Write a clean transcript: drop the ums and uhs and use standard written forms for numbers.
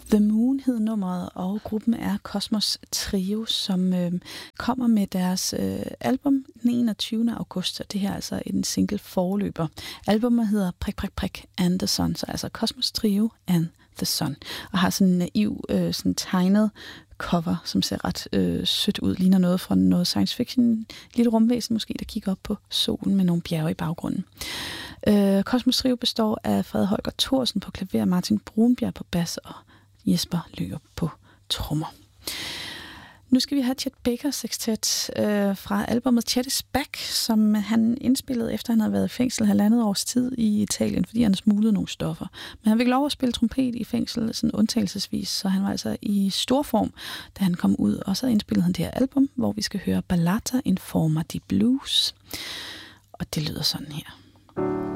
The Moon hed nummeret, og gruppen er Kosmos Trio, som kommer med deres album den 21. august, og det her er altså en single forløber. Albummet hedder And the Sun, så altså Kosmos Trio and the Sun, og har sådan en naiv, sådan tegnet cover, som ser ret sødt ud, ligner noget fra noget science fiction, lille rumvæsen måske, der kigger op på solen med nogle bjerge i baggrunden. Kosmos Trio består af Frede Holger Thorsen på klaver, Martin Brunbjerg på bas og Jesper Løger på trommer. Nu skal vi have Chet Baker Sextet fra albumet Chet is Back, som han indspillede efter han havde været i fængsel 1,5 års tid i Italien, fordi han smuglede nogle stoffer. Men han fik lov at spille trompet i fængsel sådan undtagelsesvis, så han var altså i stor form, da han kom ud. Og så indspillede han det her album, hvor vi skal høre Ballata in Forma di Blues. Og det lyder sådan her.